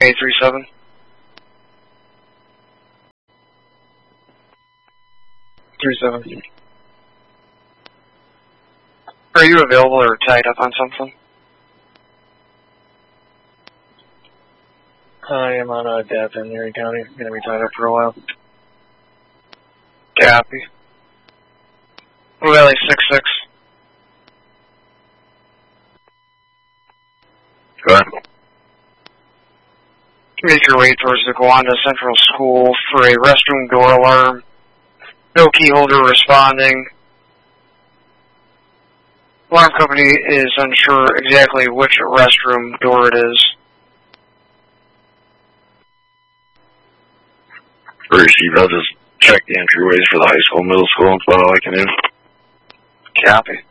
837. Are you available or tied up on something? I am on a death in Erie County. I'm going to be tied up for a while. Copy. Valley 6-6. Go ahead. Make your way towards the Gowanda Central School for a restroom door alarm. No key holder responding. Alarm company is unsure exactly which restroom door it is. Received. I'll just check the entryways for the high school, middle school, and that's all I can do. Copy.